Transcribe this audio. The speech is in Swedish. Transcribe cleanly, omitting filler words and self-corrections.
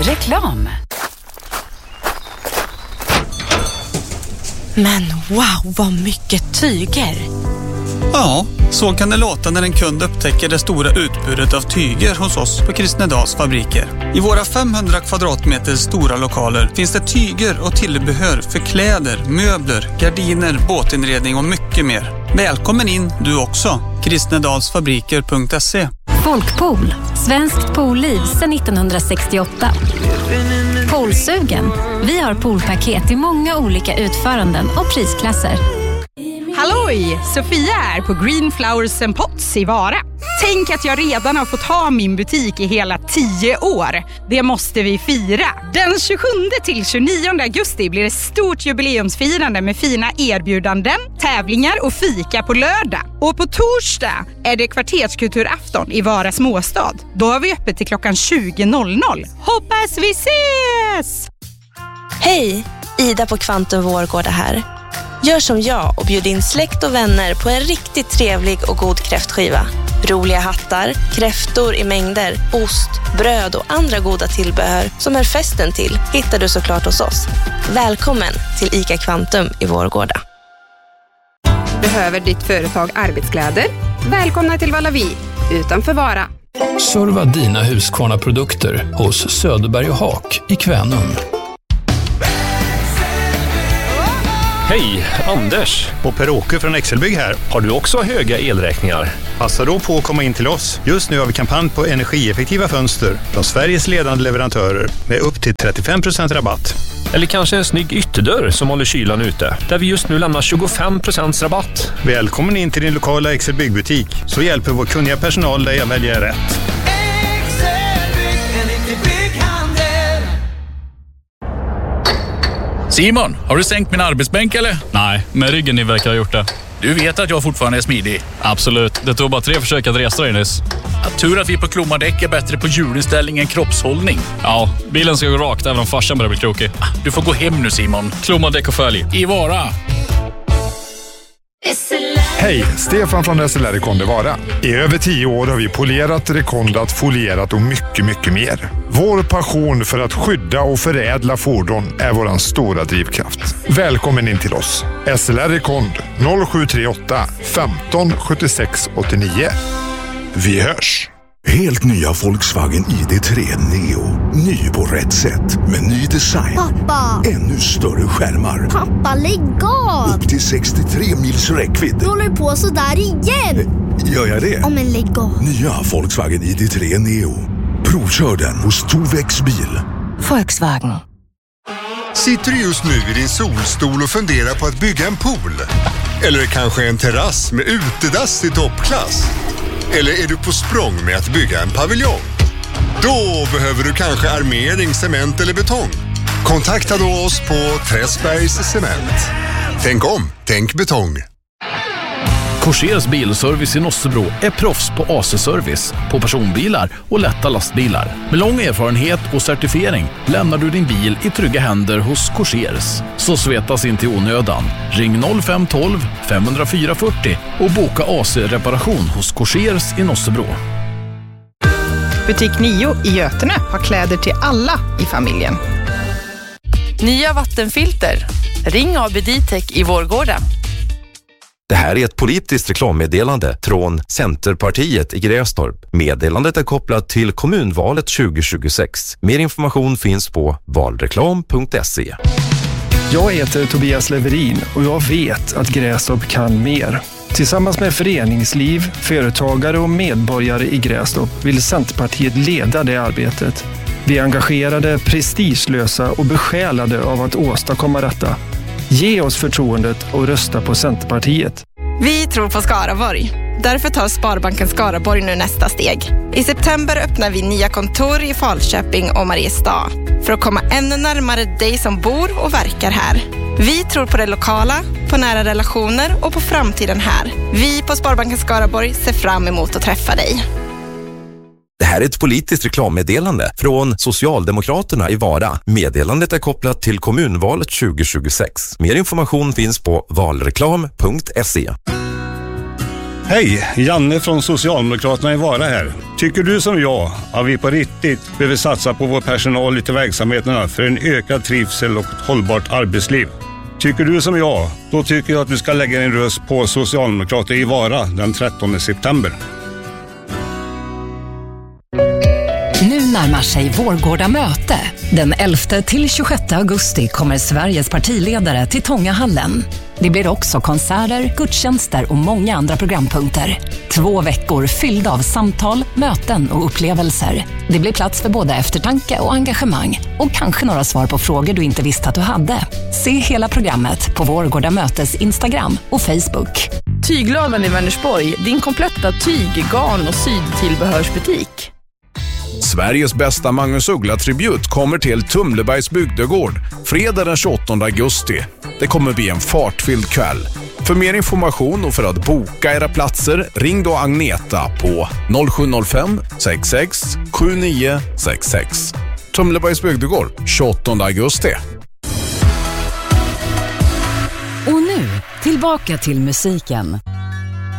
Reklam. Men wow, vad mycket tyger! Ja, så kan det låta när en kund upptäcker det stora utbudet av tyger hos oss på Kristnedals fabriker. I våra 500 kvadratmeter stora lokaler finns det tyger och tillbehör för kläder, möbler, gardiner, båtinredning och mycket mer. Välkommen in du också. Kristnedalsfabriker.se. Folkpool, svenskt poolliv sedan 1968. Poolsugen. Vi har poolpaket i många olika utföranden och prisklasser. Halloj! Sofia är på Green Flowers and Pots i Vara. Tänk att jag redan har fått ha min butik i hela 10 år. Det måste vi fira. Den 27 till 29 augusti blir det stort jubileumsfirande med fina erbjudanden, tävlingar och fika på lördag. Och på torsdag är det kvarterskulturafton i Vara småstad. Då har vi öppet till klockan 20.00. Hoppas vi ses! Hej, Ida på Kvantum Vårgårda här. Gör som jag och bjud in släkt och vänner på en riktigt trevlig och god kräftskiva. Roliga hattar, kräftor i mängder, ost, bröd och andra goda tillbehör som är festen till hittar du såklart hos oss. Välkommen till ICA Kvantum i Vårgårda. Behöver ditt företag arbetskläder? Välkomna till Vallavi, utanför Vara. Serva dina Husqvarna-produkter hos Söderberg och Haak i Kvänum. Hej, Anders. Och Per-Åke från Excelbygg här. Har du också höga elräkningar? Passa då på att komma in till oss. Just nu har vi kampanj på energieffektiva fönster från Sveriges ledande leverantörer med upp till 35% rabatt. Eller kanske en snygg ytterdörr som håller kylan ute, där vi just nu lämnar 25% rabatt. Välkommen in till din lokala Excelbygg-butik, så hjälper vår kunniga personal dig att välja rätt. Simon, har du sänkt min arbetsbänk eller? Nej, men ryggen ni verkar ha gjort det. Du vet att jag fortfarande är smidig. Absolut, det tog bara 3 försök att resa dig nyss. Tur att vi på Klommardäck är bättre på hjulinställning än kroppshållning. Ja, bilen ska gå rakt även om farsan börjar bli krokig. Du får gå hem nu Simon. Klommardäck och följ. I Vara. Hej, Stefan från SLR Rekonde Vara. I över 10 år har vi polerat, rekondat, folierat och mycket, mycket mer. Vår passion för att skydda och förädla fordon är våran stora drivkraft. Välkommen in till oss. SLR Rekond 0738 15 76 89. Vi hörs! Helt nya Volkswagen ID3 Neo. Ny på rätt sätt med ny design. Pappa! Ännu större skärmar. Pappa, lägg av! Upp till 63 mils räckvidd. Du håller på så där igen! Gör jag det? Men lägg av! Nya Volkswagen ID3 Neo. Provkör den hos Tovex bil. Volkswagen. Sitter du just nu i din solstol och funderar på att bygga en pool? Eller kanske en terrass med utedass i toppklass? Eller är du på språng med att bygga en paviljong? Då behöver du kanske armering, cement eller betong. Kontakta då oss på Träsbergs Cement. Tänk om, tänk betong. Korsers bilservice i Nossebro är proffs på AC-service på personbilar och lätta lastbilar. Med lång erfarenhet och certifiering lämnar du din bil i trygga händer hos Korsers. Så svetas inte i onödan. Ring 0512 504 40 och boka AC-reparation hos Korsers i Nossebro. Butik 9 i Götene har kläder till alla i familjen. Nya vattenfilter. Ring AB Ditech i Vårgårda. Det här är ett politiskt reklammeddelande från Centerpartiet i Grästorp. Meddelandet är kopplat till kommunvalet 2026. Mer information finns på valreklam.se. Jag heter Tobias Leverin och jag vet att Grästorp kan mer. Tillsammans med föreningsliv, företagare och medborgare i Grästorp vill Centerpartiet leda det arbetet. Vi är engagerade, prestigelösa och besjälade av att åstadkomma detta. Ge oss förtroendet och rösta på Centerpartiet. Vi tror på Skaraborg. Därför tar Sparbanken Skaraborg nu nästa steg. I september öppnar vi nya kontor i Falköping och Mariestad för att komma ännu närmare dig som bor och verkar här. Vi tror på det lokala, på nära relationer och på framtiden här. Vi på Sparbanken Skaraborg ser fram emot att träffa dig. Det här är ett politiskt reklammeddelande från Socialdemokraterna i Vara. Meddelandet är kopplat till kommunvalet 2026. Mer information finns på valreklam.se. Hej, Janne från Socialdemokraterna i Vara här. Tycker du som jag att vi på riktigt behöver satsa på vår personal ute i verksamheterna för en ökad trivsel och ett hållbart arbetsliv? Tycker du som jag, då tycker jag att du ska lägga en röst på Socialdemokrater i Vara den 13 september. Nu närmar sig Vårgårda möte. Den 11 till 26 augusti kommer Sveriges partiledare till Tångahallen. Det blir också konserter, gudstjänster och många andra programpunkter. 2 veckor fyllda av samtal, möten och upplevelser. Det blir plats för både eftertanke och engagemang. Och kanske några svar på frågor du inte visste att du hade. Se hela programmet på Vårgårda mötes Instagram och Facebook. Tygladen i Vänersborg, din kompletta tyg-, garn- och sydtillbehörsbutik. Sveriges bästa Magnus Uggla-tribut kommer till Tumlebergs bygdegård fredag den 28 augusti. Det kommer bli en fartfylld kväll. För mer information och för att boka era platser, ring då Agneta på 0705 66 7966. Tumlebergs bygdegård, 28 augusti. Och nu, tillbaka till musiken.